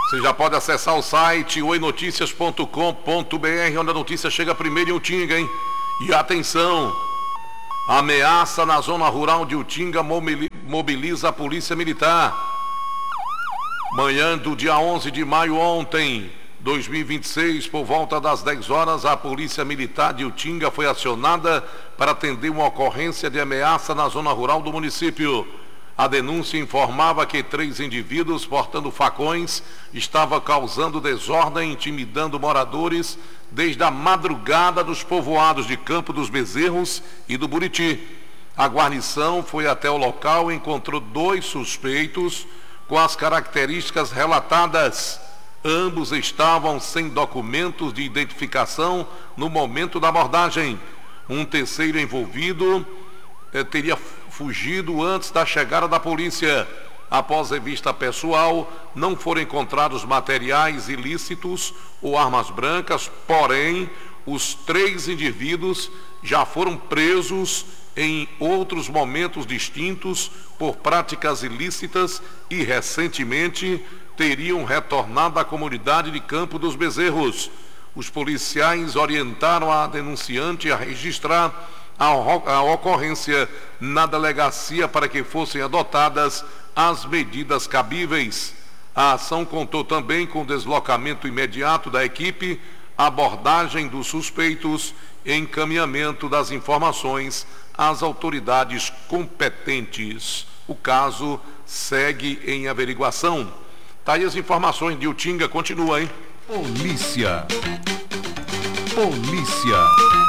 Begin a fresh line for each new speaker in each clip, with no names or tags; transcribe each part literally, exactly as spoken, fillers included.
Você já pode acessar o site oi noticias ponto com ponto br, onde a notícia chega primeiro em Utinga, hein? E atenção, ameaça na zona rural de Utinga mobiliza a polícia militar. Manhã do dia onze de maio ontem, dois mil e vinte e seis, por volta das dez horas, a polícia militar de Utinga foi acionada para atender uma ocorrência de ameaça na zona rural do município. A denúncia informava que três indivíduos portando facões estavam causando desordem, intimidando moradores desde a madrugada dos povoados de Campo dos Bezerros e do Buriti. A guarnição foi até o local e encontrou dois suspeitos com as características relatadas. Ambos estavam sem documentos de identificação no momento da abordagem. Um terceiro envolvido eh, teria fugido antes da chegada da polícia. Após revista pessoal, não foram encontrados materiais ilícitos ou armas brancas, porém, os três indivíduos já foram presos em outros momentos distintos por práticas ilícitas e, recentemente, teriam retornado à comunidade de Campo dos Bezerros. Os policiais orientaram a denunciante a registrar a ocorrência na delegacia para que fossem adotadas as medidas cabíveis. A ação contou também com o deslocamento imediato da equipe, abordagem dos suspeitos e encaminhamento das informações às autoridades competentes. O caso segue em averiguação. Tá aí as informações de Utinga, continua, hein?
Polícia. Polícia.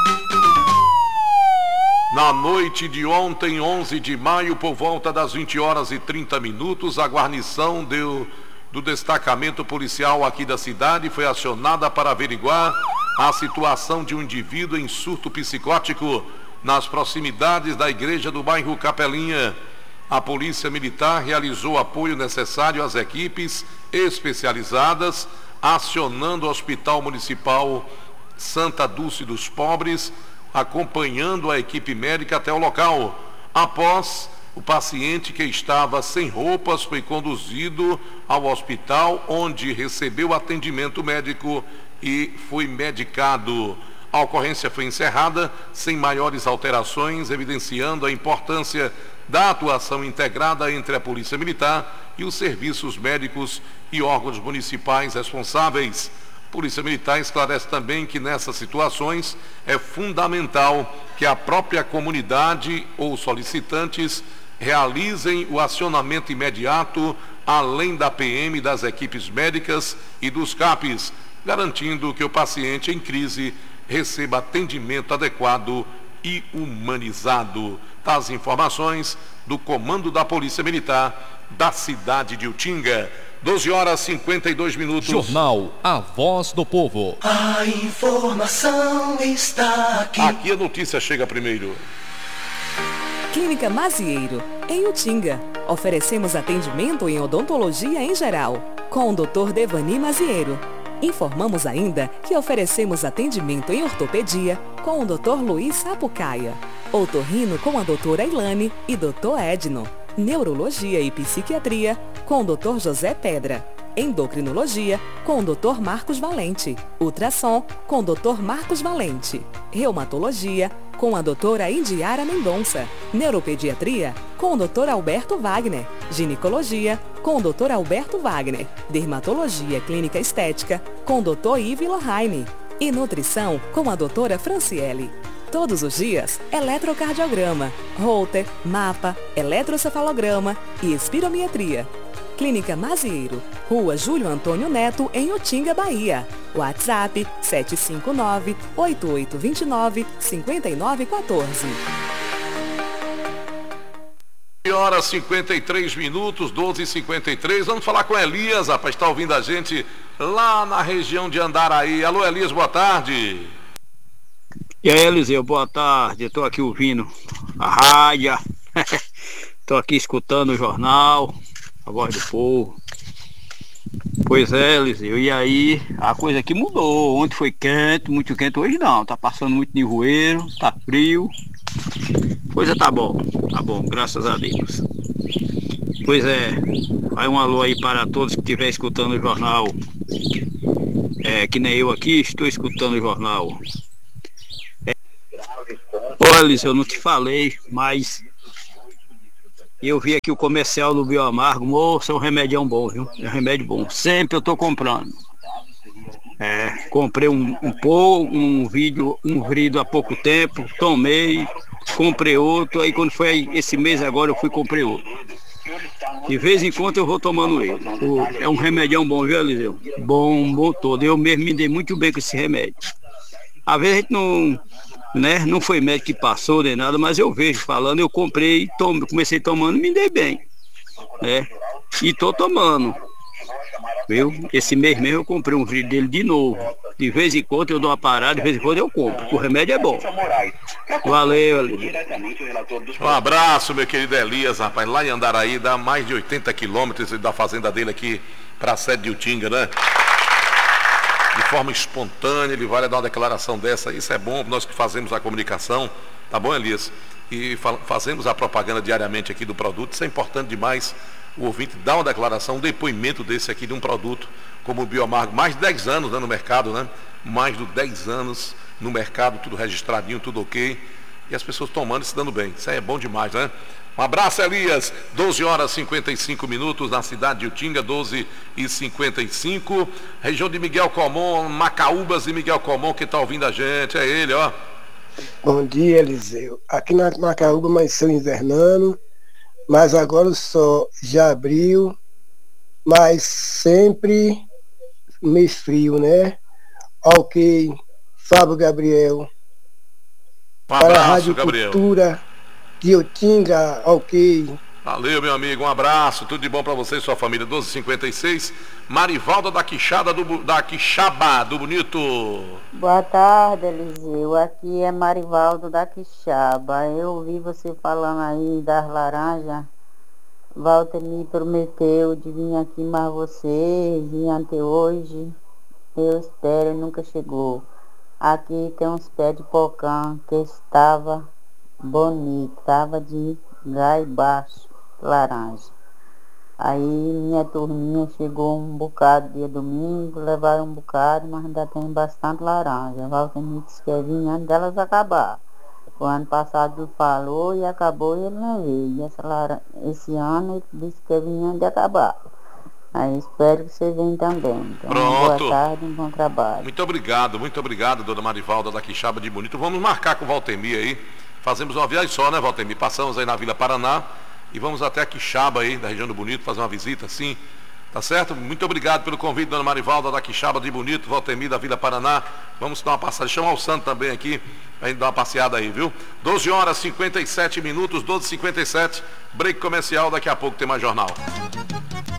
Na noite de ontem, onze de maio, por volta das vinte horas e trinta minutos, a guarnição deu, do destacamento policial aqui da cidade foi acionada para averiguar a situação de um indivíduo em surto psicótico nas proximidades da igreja do bairro Capelinha. A Polícia Militar realizou o apoio necessário às equipes especializadas, acionando o Hospital Municipal Santa Dulce dos Pobres, acompanhando a equipe médica até o local. Após, o paciente, que estava sem roupas, foi conduzido ao hospital, onde recebeu atendimento médico e foi medicado. A ocorrência foi encerrada sem maiores alterações, evidenciando a importância da atuação integrada entre a Polícia Militar e os serviços médicos e órgãos municipais responsáveis. A Polícia Militar esclarece também que nessas situações é fundamental que a própria comunidade ou solicitantes realizem o acionamento imediato, além da P M, das equipes médicas e dos CAPs, garantindo que o paciente em crise receba atendimento adequado e humanizado. Das informações do Comando da Polícia Militar da cidade de Utinga. doze horas e cinquenta e dois minutos.
Jornal A Voz do Povo.
A informação está aqui.
Aqui a notícia chega primeiro.
Clínica Mazieiro, em Utinga. Oferecemos atendimento em odontologia em geral, com o doutor Devani Mazieiro. Informamos ainda que oferecemos atendimento em ortopedia com o doutor Luiz Sapucaia, otorrino com a doutora Ilane e doutor Edno, neurologia e psiquiatria com o doutor José Pedra, endocrinologia com o doutor Marcos Valente, ultrassom com o doutor Marcos Valente, reumatologia com a doutora Indiara Mendonça, neuropediatria com o doutor Alberto Wagner, ginecologia com o doutor Alberto Wagner, dermatologia clínica estética com o doutor Ive Lohane e nutrição com a doutora Franciele. Todos os dias, eletrocardiograma, Holter, mapa, eletrocefalograma e espirometria. Clínica Mazieiro, Rua Júlio Antônio Neto, em Utinga, Bahia. WhatsApp sete cinco nove, oito oito dois nove, cinco nove um quatro.
doze horas e cinquenta e três minutos, doze e cinquenta e três. Vamos falar com Elias, rapaz, está ouvindo a gente lá na região de Andaraí. Alô, Elias, boa tarde.
E aí, Eliseu, boa tarde. Estou aqui ouvindo a rádio, estou aqui escutando o jornal, a Voz do Povo. Pois é, Eliseu, e aí a coisa aqui mudou. Ontem foi quente, muito quente, hoje não. Tá passando muito nevoeiro, tá frio. Coisa tá bom, tá bom, graças a Deus. Pois é, Vai um alô aí para todos que estiverem escutando o jornal. É, que nem eu aqui, estou escutando o jornal. É. Olha, Liz, eu não te falei, mas eu vi aqui o comercial do Bioamargo. Moça, é um remédio bom, viu? É um remédio bom. Sempre eu tô comprando. É, comprei um, um pouco, um vídeo, um vidro há pouco tempo, tomei, comprei outro, aí quando foi esse mês agora eu fui e comprei outro. De vez em quando eu vou tomando ele. O, é um remédio bom, viu, Eliseu? Bom, bom todo. Eu mesmo me dei muito bem com esse remédio. Às vezes a gente não, né, não foi médico que passou nem nada, mas eu vejo falando, eu comprei, tom, comecei tomando e me dei bem. Né? E tô tomando. Viu? Esse mês mesmo eu comprei um vidro dele de novo. De vez em quando eu dou uma parada, de vez em quando eu compro. O remédio é bom. Valeu, Elias.
Um abraço, meu querido Elias, rapaz. Lá em Andaraí dá mais de oitenta quilômetros da fazenda dele aqui para a sede de Utinga, né? De forma espontânea, ele vai dar uma declaração dessa. Isso é bom, nós que fazemos a comunicação, tá bom, Elias? E fazemos a propaganda diariamente aqui do produto. Isso é importante demais. O ouvinte dá uma declaração, um depoimento desse aqui de um produto como o Bioamargo, mais de dez anos, né, no mercado, né? Mais de dez anos no mercado, tudo registradinho, tudo ok. E as pessoas tomando e se dando bem. Isso aí é bom demais, né? Um abraço, Elias. doze horas e cinquenta e cinco minutos na cidade de Utinga, doze e cinquenta e cinco. Região de Miguel Comum, Macaúbas e Miguel Comum, que está ouvindo a gente. É ele, ó.
Bom dia, Eliseu. Aqui na Macaúba amanheceu invernando. Mas agora o sol já abriu, mas sempre meio frio, né? Ok, Fábio Gabriel.
Um
Para a
abraço,
Rádio
Gabriel.
Cultura de Utinga, ok.
Valeu, meu amigo, um abraço, tudo de bom para você e sua família. doze e cinquenta e seis, Marivalda da Quixada do, da Quixaba, do Bonito.
Boa tarde, Eliseu. Aqui é Marivaldo da Quixaba. Eu ouvi você falando aí das laranjas. Walter me prometeu de vir aqui mais você, vir até hoje. Eu espero, nunca chegou. Aqui tem uns pés de pocã que estava bonito, estava de gai baixo, laranja. Aí minha turminha chegou um bocado dia domingo, levaram um bocado, mas ainda tem bastante laranja. Walter me disse que ia vir antes delas acabar. O ano passado falou e acabou e ele não veio. E essa lara... esse ano ele disse que ia vir antes de acabar. Aí espero que você venha também. Então,
Pronto.
Boa tarde, um bom trabalho.
Muito obrigado, muito obrigado, dona Marivalda da Quixaba de Bonito. Vamos marcar com o Valtemir aí. Fazemos uma viagem só, né, Valtemir? Passamos aí na Vila Paraná e vamos até a Quixaba aí, da região do Bonito, fazer uma visita, sim. Tá certo? Muito obrigado pelo convite, dona Marivalda da Quixaba de Bonito, Valtemir da Vila Paraná. Vamos dar uma passada, chamar o Santo também aqui, pra gente dar uma passeada aí, viu? doze horas e cinquenta e sete minutos, doze e cinquenta e sete, break comercial, daqui a pouco tem mais jornal.